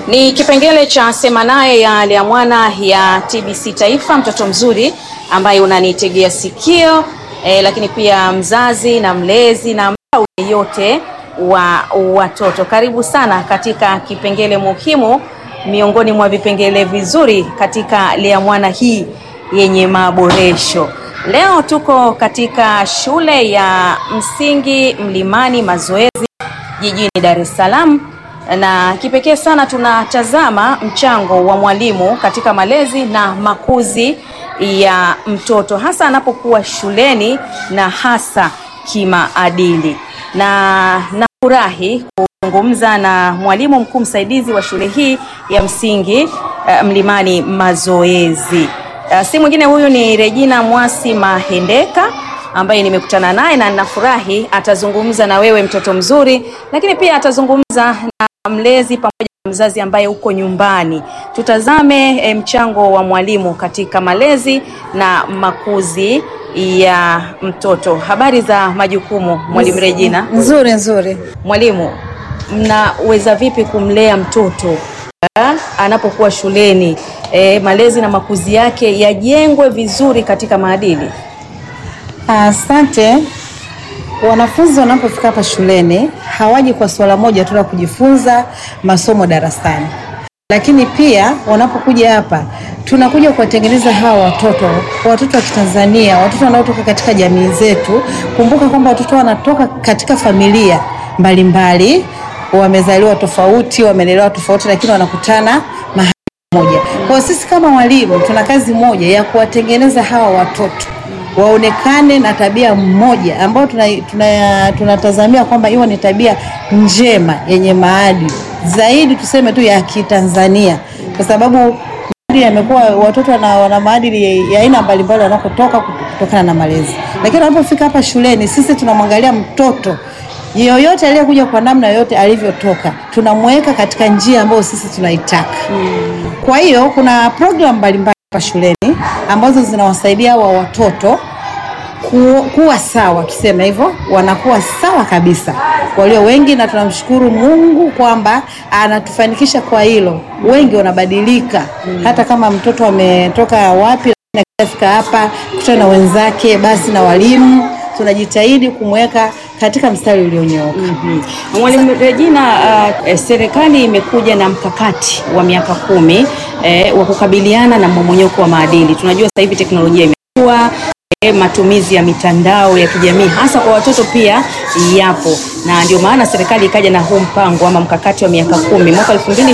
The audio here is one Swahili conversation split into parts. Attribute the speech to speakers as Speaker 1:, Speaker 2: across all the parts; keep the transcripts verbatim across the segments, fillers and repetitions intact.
Speaker 1: Ni kipengele cha Sema Naye ya Lea Mwana ya T B C Taifa, mtoto mzuri ambaye unanitegea sikio e, lakini pia mzazi na mlezi na mdau yote wa watoto. Karibu sana katika kipengele muhimu miongoni mwa vipengele vizuri katika Lea Mwana hii yenye maboresho. Leo tuko katika shule ya msingi Mlimani Mazoezi jijini Dar es Salaam, na kipekee sana tunatazama mchango wa mwalimu katika malezi na makuzi ya mtoto hasa anapokuwa shuleni na hasa kimaadili. Na nafurahi kuzungumza na mwalimu mkuu msaidizi wa shule hii ya msingi uh, Mlimani Mazoezi. Uh, si mwingine huyu ni Regina Mwasi Mahendeka ambaye nimekutana naye, na ninafurahi atazungumza na wewe mtoto mzuri, lakini pia atazungumza na mlezi pamoja na mzazi ambaye uko nyumbani. Tutazame e, mchango wa mwalimu katika malezi na makuzi ya mtoto. Habari za majukumu mwalimu Regina?
Speaker 2: Nzuri nzuri.
Speaker 1: Mwalimu, mnaweza vipi kumlea mtoto ha, anapokuwa shuleni, e, malezi na makuzi yake yajengwe vizuri katika maadili?
Speaker 2: Asante. Wanafunzi wanapofika hapa shuleni hawaji kwa swala moja tu la kujifunza masomo darasani, lakini pia wanapokuja hapa tunakuja kuwatengeneza hawa watoto, watoto wa Kitanzania, watoto wanaotoka katika jamii zetu. Kumbuka kwamba watoto wanatoka katika familia mbalimbali, wamezaliwa tofauti, wamelelewa tofauti, lakini wanakutana mahali moja. Kwa sisi kama walimu tuna kazi moja ya kuwatengeneza hawa watoto waonekane na tabia mmoja ambayo tunatazamia tuna, tuna kwamba hiyo ni tabia njema yenye maadili zaidi, tuseme tu ya Kitanzania, kwa sababu maadili yamekuwa watoto wana, wana maadili ya aina mbalimbali wanakotoka kutokana na malezi. Lakini wanapofika hapa shuleni sisi tunamwangalia mtoto yoyote aliyekuja kwa namna yoyote alivyotoka, tunamweka katika njia ambayo sisi tunaitaka. Hmm. Kwa hiyo kuna program mbalimbali hapa shuleni ambazo zinawasaidia wa watoto ku, kuwa sawa, tuseme hivyo, wanakuwa sawa kabisa walio wengi, na tunamshukuru Mungu kwamba anatufanikisha kwa hilo. Wengi wanabadilika. Hmm. Hata kama mtoto ametoka wapi na kufika hapa kutana na wenzake, basi na walimu tunajitahidi kumweka katika mstari ulionyooka.
Speaker 1: Mm -hmm. Mwalimu Regina, uh, serikali imekuja na mkakati wa miaka kumi eh, wa kukabiliana na mmomonyoko wa maadili. Tunajua sasa hivi teknolojia imekuwa, eh, matumizi ya mitandao ya kijamii hasa kwa watoto pia yapo, na ndio maana serikali ikaja na huu mpango ama mkakati wa miaka kumi mwaka elfu mbili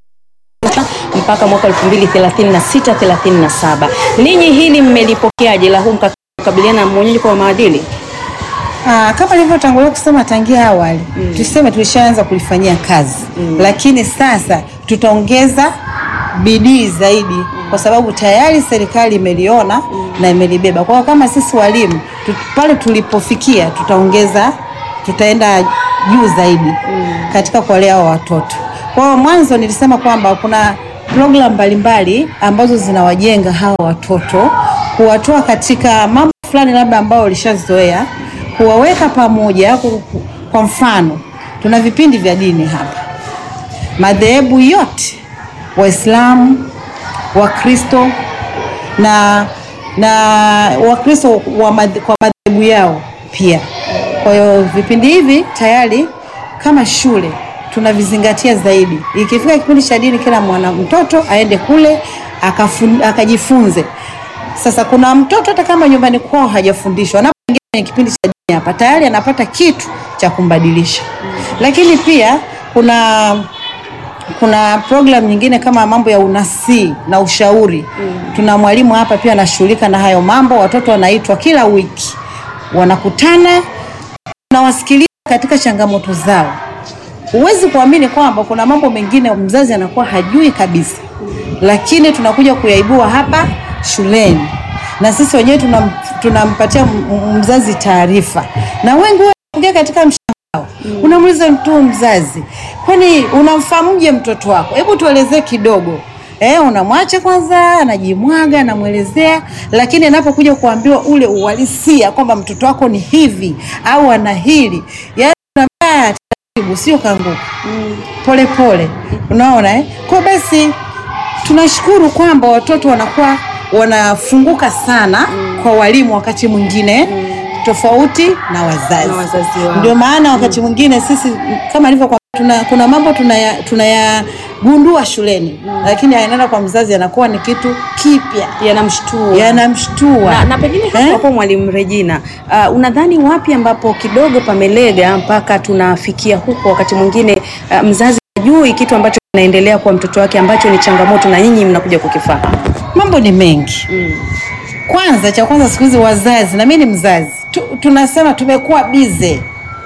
Speaker 1: mpaka mwaka elfu mbili thelathini na sita thelathini na saba. Ninyi hili mmelipokeaje la huu mkakati kukabiliana na mmomonyoko wa maadili?
Speaker 2: Ah, kama nilivyotangulia kusema tangia awali, mm. tuseme tulishaanza kulifanyia kazi, mm. lakini sasa tutaongeza bidii zaidi, mm. kwa sababu tayari serikali imeliona, mm. na imelibeba. Kwa kama sisi walimu tu, pale tulipofikia tutaongeza, tutaenda juu zaidi, mm. katika kuwalea watoto. Kwa mwanzo nilisema kwamba kuna program mbalimbali ambazo zinawajenga hawa watoto, kuwatoa katika mambo fulani labda ambao walishazoea, kuwaweka pamoja. Kwa mfano, tuna vipindi vya dini hapa, madhehebu yote, Waislamu, Wakristo na na Wakristo wa madhe, kwa madhehebu yao pia. Kwa hiyo vipindi hivi tayari kama shule tunavizingatia zaidi. Ikifika kipindi cha dini, kila mwana mtoto aende kule akafun, akajifunze. Sasa kuna mtoto hata kama nyumbani kwao hajafundishwa, anapoingia kwenye kipindi cha dini hapa tayari anapata kitu cha kumbadilisha. Mm. Lakini pia kuna kuna program nyingine kama mambo ya unasii na ushauri. Mm. Tuna mwalimu hapa pia anashughulika na hayo mambo. Watoto wanaitwa kila wiki, wanakutana na wasikiliza katika changamoto zao. Huwezi kuamini kwamba kuna mambo mengine mzazi anakuwa hajui kabisa, lakini tunakuja kuyaibua hapa shuleni, na sisi wenyewe tunam, tunampatia mzazi taarifa. Na wengi wanaongea katika mshangao. Mm. Unamuuliza mtu mzazi, kwani unamfahamuje mtoto wako? Hebu tuelezee kidogo. Eh, unamwacha kwanza anajimwaga, anamuelezea, lakini anapokuja kuambiwa ule uhalisia kwamba mtoto wako ni hivi au ana hili, yaani sio kaanguka. Mm. Pole pole. Unaona eh? Kwa basi tunashukuru kwamba watoto wanakuwa wanafunguka sana mm. kwa walimu wakati mwingine mm. tofauti na wazazi.
Speaker 1: Na wazazi wao.
Speaker 2: Ndio maana wakati mwingine mm. sisi kama ilivyo kwa tuna, kuna mambo tunaya tunayagundua shuleni mm. lakini anaenda kwa mzazi anakuwa ni kitu kipya,
Speaker 1: yanamshtua.
Speaker 2: Yanamshtua.
Speaker 1: Na, na pengine hapo hapo eh? Mwalimu Regina, uh, unadhani wapi ambapo kidogo pamelega mpaka tunafikia huko wakati mwingine uh, mzazi hajui kitu ambacho kinaendelea kwa mtoto wake ambacho ni changamoto na nyinyi mnakuja kukifahamu?
Speaker 2: Mambo ni mengi. Mm. Kwanza cha kwanza siku hizi wazazi, na mimi ni mzazi, tu, tunasema tumekuwa bize.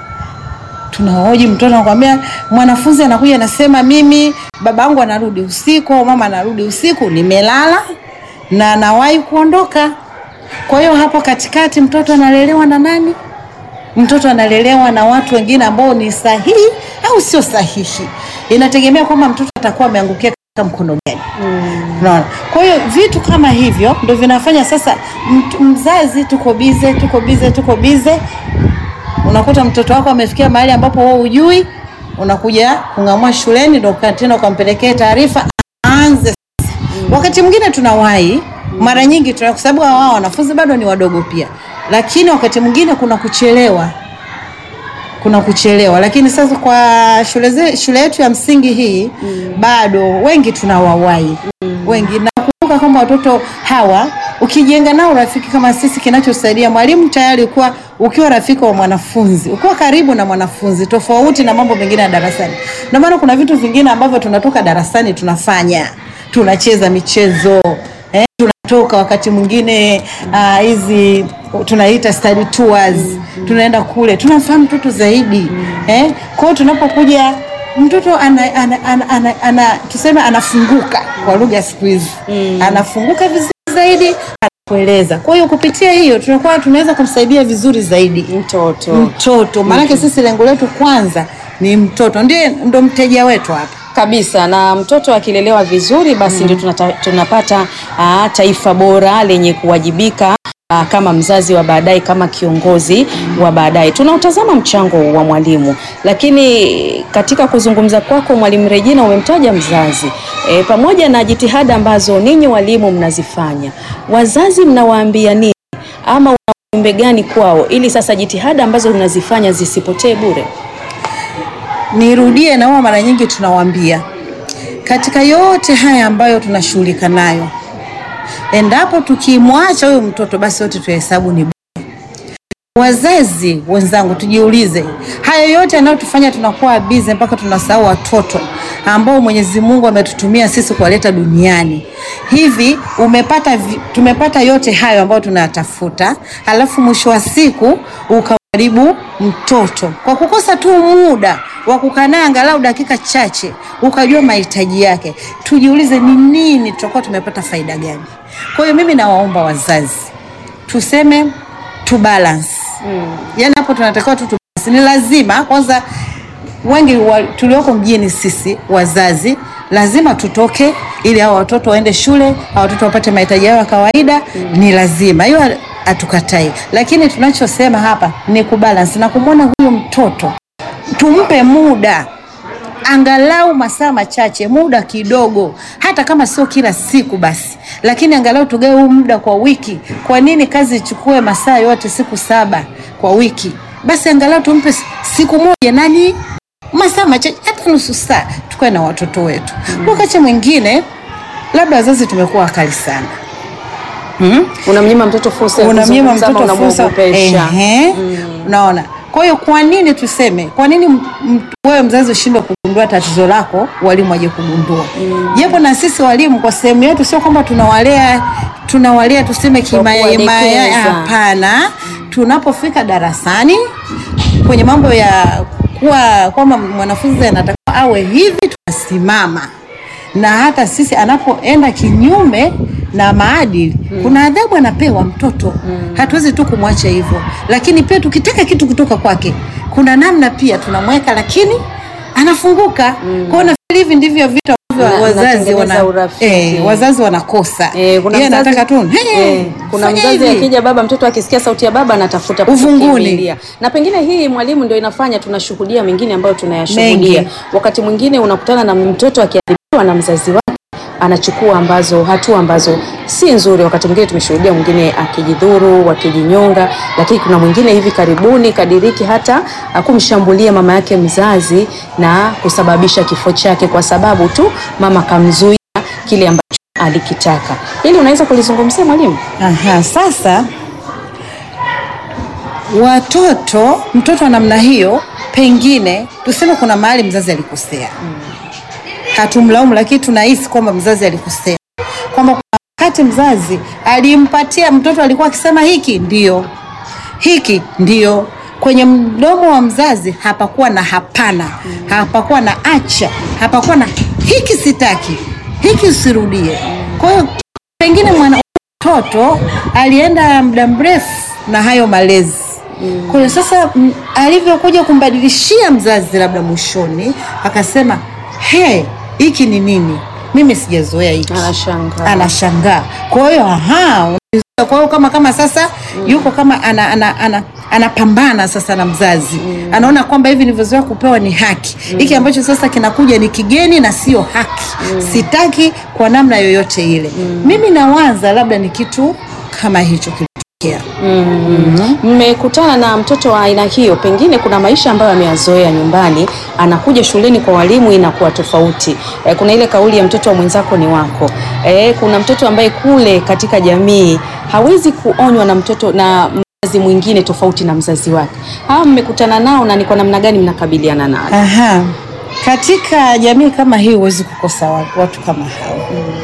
Speaker 2: Tunahoji mtoto anakuambia mwanafunzi anakuja anasema mimi babangu anarudi usiku au mama anarudi usiku, nimelala na nawahi kuondoka. Kwa hiyo hapo katikati mtoto analelewa na nani? Mtoto analelewa na watu wengine ambao ni sahihi au sio sahihi. Inategemea kwamba mtoto atakuwa ameangukia katika mkono gani. Mm. Unaona? Kwa hiyo vitu kama hivyo ndio vinafanya sasa mzazi tuko bize, tuko bize, tuko bize. Unakuta mtoto wako amefikia mahali ambapo wewe hujui, unakuja kungamua shuleni ndio tena ukampelekea taarifa aanze. Mm. Wakati mwingine tunawahi, mara nyingi tuna, kwa sababu wao wanafunzi bado ni wadogo pia. Lakini wakati mwingine kuna kuchelewa. Kuna kuchelewa, lakini sasa kwa shule ze, shule yetu ya msingi hii mm. bado wengi tunawawahi. Mm. Wengi na kumbuka kwamba watoto hawa ukijenga nao rafiki kama sisi, kinachosaidia mwalimu tayari kwa ukiwa rafiki wa mwanafunzi, ukiwa karibu na mwanafunzi, tofauti na mambo mengine ya darasani. Ndio maana kuna vitu vingine ambavyo tunatoka darasani tunafanya, tunacheza michezo, eh, tunatoka wakati mwingine hizi uh, tunaita study tours, mm-hmm. tunaenda kule, tunamfahamu mtoto zaidi. Mm-hmm. Eh, kwa hiyo tunapokuja mtoto ana, ana, ana, ana, ana tuseme anafunguka kwa lugha ya siku hizi. Mm-hmm. Anafunguka vizuri zaidi, anakueleza. Kwa hiyo kupitia hiyo tunakuwa tunaweza kumsaidia vizuri zaidi mtoto. Mtoto. Maana mm-hmm. sisi lengo letu kwanza ni mtoto. Ndiye ndo mteja wetu hapa.
Speaker 1: Kabisa, na mtoto akilelewa vizuri basi mm. ndio tunata, tunapata aa, taifa bora lenye kuwajibika aa, kama mzazi wa baadaye, kama kiongozi mm. wa baadaye. Tunautazama mchango wa mwalimu, lakini katika kuzungumza kwako Mwalimu Regina umemtaja mzazi. E, pamoja na jitihada ambazo ninyi walimu mnazifanya, wazazi mnawaambia nini ama unaombe gani kwao ili sasa jitihada ambazo mnazifanya zisipotee bure?
Speaker 2: Nirudie na wao mara nyingi tunawaambia katika yote haya ambayo tunashughulika nayo, endapo tukimwacha huyo mtoto basi wote tuhesabu ni bure. Wazazi wenzangu tujiulize, haya yote yanayotufanya tunakuwa busy mpaka tunasahau watoto ambao Mwenyezi Mungu ametutumia sisi kuwaleta duniani. Hivi umepata tumepata yote hayo ambayo tunatafuta, alafu mwisho wa siku ukaribu mtoto kwa kukosa tu muda wa kukaa angalau dakika chache ukajua mahitaji yake. Tujiulize ni nini tutakuwa tumepata faida gani? Kwa hiyo mimi nawaomba wazazi tuseme tu balance. Mm. Yaani hapo tunatakiwa tu balance. Ni lazima kwanza wengi wa, tulioko mjini sisi wazazi lazima tutoke ili hao watoto waende shule, hao watoto wapate mahitaji yao ya kawaida. Mm. Ni lazima. Hiyo hatukatai. Lakini tunachosema hapa ni kubalance na kumwona huyo mtoto. Tumpe muda angalau masaa machache, muda kidogo, hata kama sio kila siku basi, lakini angalau tugawe huu muda kwa wiki. Kwa nini kazi ichukue masaa yote siku saba kwa wiki? Basi angalau tumpe siku moja nani masaa machache, hata nusu saa, tukae na watoto wetu. Mm. Wakati mwingine labda wazazi tumekuwa wakali sana.
Speaker 1: Mm? Unamnyima mtoto fursa,
Speaker 2: unamnyima mtoto fursa. Ehe. Mm. Unaona? Kwa hiyo kwa nini tuseme, kwa nini wewe mzazi ushindwe kugundua tatizo lako, walimu waje kugundua? Japo mm. na sisi walimu kwa sehemu yetu sio kwamba tunawalea tunawalea tuseme kimaya, hapana. Mm. Tunapofika darasani kwenye mambo ya kuwa kwamba mwanafunzi anatakiwa awe hivi, tunasimama. Na hata sisi anapoenda kinyume na maadili, hmm. kuna adhabu anapewa mtoto. Hmm. Hatuwezi tu kumwacha hivyo. Lakini pia tukitaka kitu kutoka kwake, kuna namna pia tunamweka lakini anafunguka. Hmm. Kwa hiyo hivi ndivyo vitu
Speaker 1: Na-
Speaker 2: wazazi
Speaker 1: natengeneza
Speaker 2: wana
Speaker 1: urafiki.
Speaker 2: eh, wazazi wanakosa.
Speaker 1: Eh, kuna
Speaker 2: Yeye
Speaker 1: mzazi-
Speaker 2: anataka tu hey,
Speaker 1: eh, kuna
Speaker 2: fanya
Speaker 1: mzazi
Speaker 2: hivi.
Speaker 1: akija baba, mtoto akisikia sauti ya baba anatafuta
Speaker 2: Uvunguni.
Speaker 1: kukimbilia. Na pengine hii mwalimu ndio inafanya tunashuhudia mengine ambayo tunayashuhudia.
Speaker 2: Mengi.
Speaker 1: Wakati mwingine unakutana na mtoto akiadhibiwa na mzazi wake anachukua ambazo hatua ambazo si nzuri. Wakati mwingine tumeshuhudia mwingine akijidhuru, akijinyonga, lakini kuna mwingine hivi karibuni kadiriki hata kumshambulia mama yake mzazi na kusababisha kifo chake kwa sababu tu mama kamzuia kile ambacho alikitaka. Hili unaweza kulizungumzia mwalimu?
Speaker 2: Aha, sasa watoto, mtoto wa namna hiyo, pengine tuseme kuna mahali mzazi alikosea. Mm. Hatumlaumu, lakini tunahisi kwamba mzazi alikosea, kwamba kuna wakati mzazi alimpatia mtoto, alikuwa akisema hiki ndio, hiki ndio. Kwenye mdomo wa mzazi hapakuwa na hapana. Mm. Hapakuwa na acha, hapakuwa na hiki sitaki, hiki usirudie. Kwa hiyo pengine mwana mtoto alienda muda mrefu na hayo malezi. Mm. Kwa hiyo sasa m, alivyokuja kumbadilishia mzazi labda mwishoni akasema, "He, hiki ni nini? Mimi sijazoea hiki."
Speaker 1: Anashangaa.
Speaker 2: Anashangaa. Kwa hiyo aha, kwa hiyo kama kama sasa mm. yuko kama ana ana ana anapambana sasa na mzazi. Mm. Anaona kwamba hivi nilivyozoea kupewa ni haki. Hiki mm. ambacho sasa kinakuja ni kigeni na sio haki. Mm. Sitaki kwa namna yoyote ile. Mm. Mimi nawaza labda ni kitu kama hicho kilitokea.
Speaker 1: Mmekutana mm-hmm. na mtoto wa aina hiyo, pengine kuna maisha ambayo ameyazoea nyumbani, anakuja shuleni kwa walimu inakuwa tofauti. E, kuna ile kauli ya mtoto wa mwenzako ni wako. E, kuna mtoto ambaye kule katika jamii hawezi kuonywa na mtoto na mzazi mwingine tofauti na mzazi wake. Hawa mmekutana nao na ni kwa namna gani mnakabiliana nao?
Speaker 2: Aha. Katika jamii kama hii huwezi kukosa watu, watu kama hao.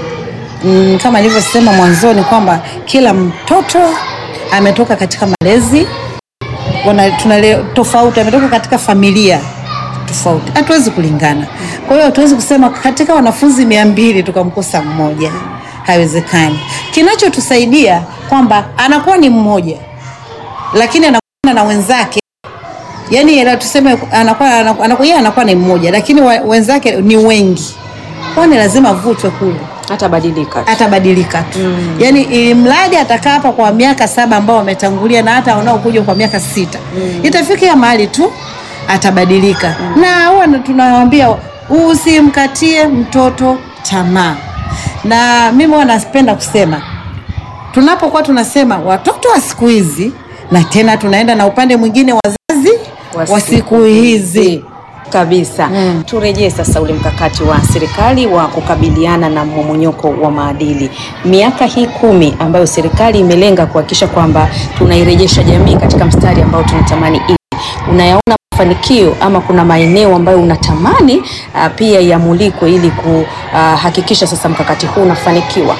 Speaker 2: Mm, kama nilivyosema mwanzoni kwamba kila mtoto ametoka katika malezi wana tunale tofauti, ametoka katika familia tofauti. Hatuwezi kulingana. Kwa hiyo hatuwezi kusema katika wanafunzi mia mbili tukamkosa mmoja. Haiwezekani. Kinachotusaidia kwamba anakuwa ni mmoja, lakini anakuwa na wenzake. Yaani ila tuseme anakuwa anakuwa yeye anakuwa ni mmoja, lakini wenzake ni wengi. Kwani lazima vutwe kule.
Speaker 1: Atabadilika.
Speaker 2: Atabadilika tu. Mm. Yaani ili mradi atakaa hapa kwa miaka saba ambao wametangulia na hata wanaokuja kwa miaka sita. Mm. Itafikia mahali tu atabadilika. Mm. Na huwa tunawaambia usimkatie mtoto tamaa. Na mimi huwa napenda kusema tunapokuwa tunasema watoto wa siku hizi, na tena tunaenda na upande mwingine wazazi wa siku hizi
Speaker 1: kabisa. Mm. Turejee sasa ule mkakati wa serikali wa kukabiliana na mmomonyoko wa maadili. Miaka hii kumi ambayo serikali imelenga kuhakikisha kwamba tunairejesha jamii katika mstari ambao tunatamani ili. Unayaona mafanikio ama kuna maeneo ambayo unatamani uh, pia yamulikwe ili kuhakikisha uh, sasa mkakati huu unafanikiwa?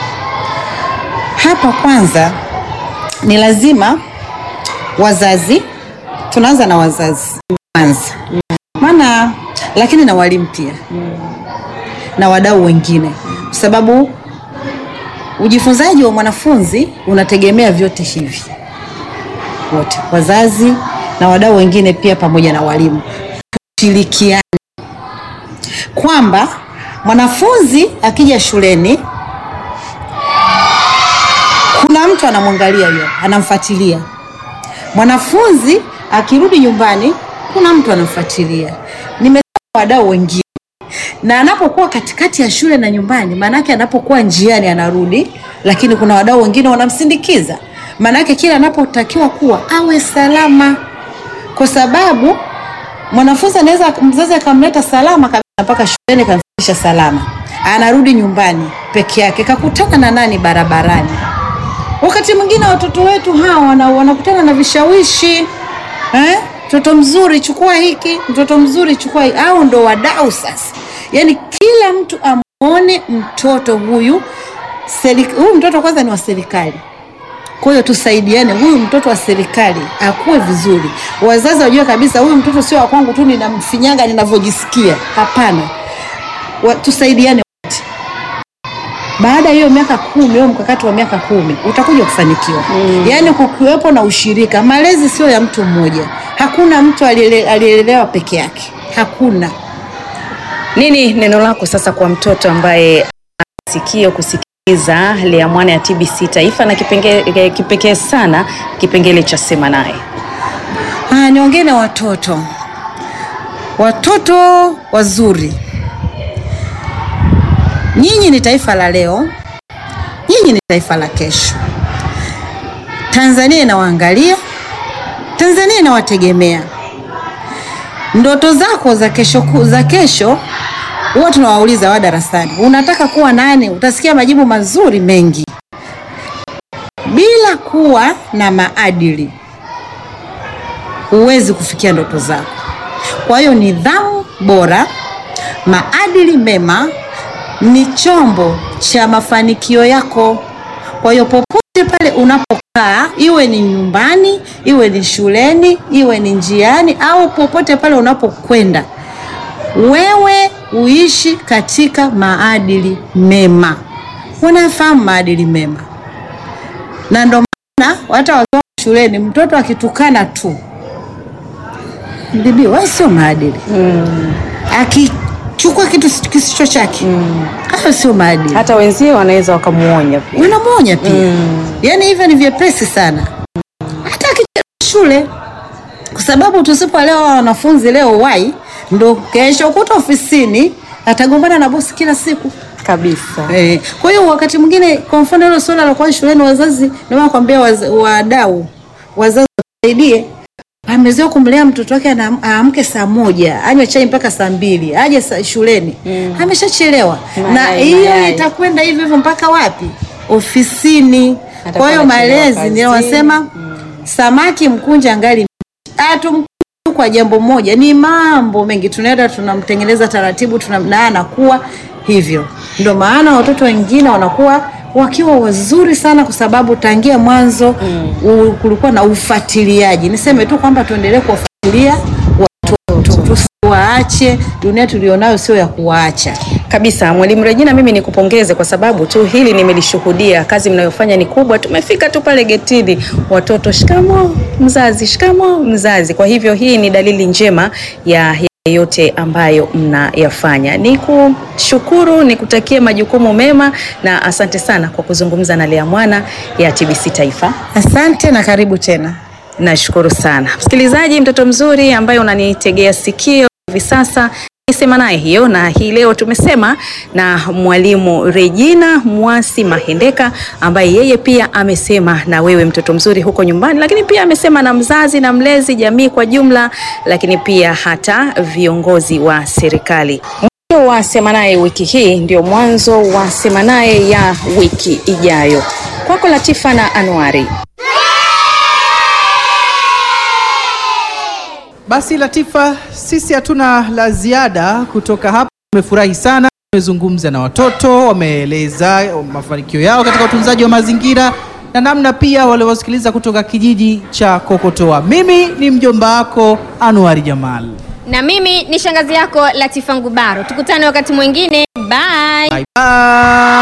Speaker 2: Hapa kwanza ni lazima wazazi, tunaanza na wazazi kwanza. Mm. Maana lakini na walimu pia. Mm. Na wadau wengine. Kwa sababu ujifunzaji wa mwanafunzi unategemea vyote hivi. Wote, wazazi na wadau wengine pia pamoja na walimu. Tushirikiane. Kwamba mwanafunzi akija shuleni kuna mtu anamwangalia yeye, anamfuatilia. Mwanafunzi akirudi nyumbani kuna mtu anamfuatilia. Nimesema wadau wengine. Na anapokuwa katikati ya shule na nyumbani, maana yake anapokuwa njiani anarudi, lakini kuna wadau wengine wanamsindikiza. Maana yake kila anapotakiwa kuwa awe salama. Kwa sababu mwanafunzi anaweza mzazi akamleta salama kabisa mpaka shuleni kamfikisha salama. Anarudi nyumbani peke yake, kakutana na nani barabarani. Wakati mwingine watoto wetu hawa wanakutana na vishawishi. Eh? Mtoto mzuri chukua hiki, mtoto mzuri chukua hiki. Au ndo wadau sasa. Yaani kila mtu amuone mtoto huyu, huyu mtoto kwanza ni wa serikali. Kwa hiyo tusaidiane, huyu mtoto wa serikali akue vizuri. Wazazi wajue kabisa huyu mtoto sio wa kwangu tu ninamfinyaga ninavyojisikia. Hapana. Wa, tusaidiane wote. Baada hiyo miaka kumi, hiyo mkakati wa miaka kumi utakuja kufanikiwa. Mm. Yaani kukiwepo na ushirika. Malezi sio ya mtu mmoja. Hakuna mtu aliyelelewa peke yake. Hakuna.
Speaker 1: Nini neno lako sasa kwa mtoto ambaye sikio kusikiliza Lea Mwana ya T B C Taifa na kipengele kipekee sana kipengele cha Sema Naye?
Speaker 2: Ah, niongee na watoto. Watoto wazuri. Nyinyi ni taifa la leo. Nyinyi ni taifa la kesho. Tanzania inawaangalia. Tanzania inawategemea. Ndoto zako za kesho za kesho huwa tunawauliza wa darasani, unataka kuwa nani? Utasikia majibu mazuri mengi. Bila kuwa na maadili huwezi kufikia ndoto zako. Kwa hiyo nidhamu bora, maadili mema ni chombo cha mafanikio yako. Kwa hiyo popote pale unapokaa, iwe ni nyumbani, iwe ni shuleni, iwe ni njiani au popote pale unapokwenda, wewe uishi katika maadili mema. Unafahamu maadili mema. Na ndio maana hata wakiwa shuleni mtoto akitukana tu, bibi wewe sio maadili. Mm. Akichukua kitu kisicho chake, mm. hayo sio maadili.
Speaker 1: Hata wenzio wanaweza wakamuonya pia.
Speaker 2: Unamuonya pia. Mm. Yaani hivyo ni vyepesi sana. Hata akicheza shule, kwa sababu tusipoelewa wanafunzi leo wai, ndo kesho kuta ofisini atagombana na bosi kila siku
Speaker 1: kabisa.
Speaker 2: Eh, kwa hiyo wakati mwingine kwa mfano hilo swala la kwa shuleni, wazazi ndio nakwambia wadau, wazazi wasaidie. Amezoea kumlea mtoto wake aamke saa moja, anywe chai mpaka saa mbili, aje shuleni. Mm. Ameshachelewa. Na hiyo itakwenda hivyo hivyo mpaka wapi? Ofisini. Kwa hiyo malezi ndio wasema, mm. samaki mkunja angali atum kwa jambo moja. Ni mambo mengi tunaenda tunamtengeneza taratibu, tunamna anakuwa hivyo. Ndio maana watoto wengine wanakuwa wakiwa wazuri sana kwa sababu tangia mwanzo mm. kulikuwa na ufuatiliaji. Niseme tu kwamba tuendelee kuwafuatilia watoto, tusiwaache. Dunia tulionayo sio ya kuwaacha
Speaker 1: kabisa. Mwalimu Regina, mimi nikupongeze kwa sababu tu hili nimelishuhudia. Kazi mnayofanya ni kubwa. Tumefika tu pale getini, watoto shikamo mzazi, shikamo mzazi. Kwa hivyo hii ni dalili njema ya yote ambayo mnayafanya. Ni kushukuru, ni kutakia majukumu mema na asante sana kwa kuzungumza na Lea Mwana ya T B C Taifa.
Speaker 2: Asante na karibu tena.
Speaker 1: Nashukuru sana. Msikilizaji, mtoto mzuri ambaye unanitegea sikio hivi sasa, Sema Naye hiyo, na hii leo tumesema na mwalimu Regina Mwasi Mahendeka ambaye yeye pia amesema na wewe mtoto mzuri huko nyumbani, lakini pia amesema na mzazi na mlezi, jamii kwa jumla, lakini pia hata viongozi wa serikali. Mwisho wa Sema Naye wiki hii ndio mwanzo wa Sema Naye ya wiki ijayo. Kwako Latifa na Anuari.
Speaker 3: Basi Latifa, sisi hatuna la ziada kutoka hapa. Tumefurahi sana, tumezungumza na watoto, wameeleza mafanikio yao katika utunzaji wa mazingira na namna pia wale wasikiliza kutoka kijiji cha Kokotoa. Mimi ni mjomba wako Anuari Jamal.
Speaker 4: Na mimi ni shangazi yako Latifa Ngubaro. Tukutane wakati mwingine. Bye.
Speaker 3: Bye bye.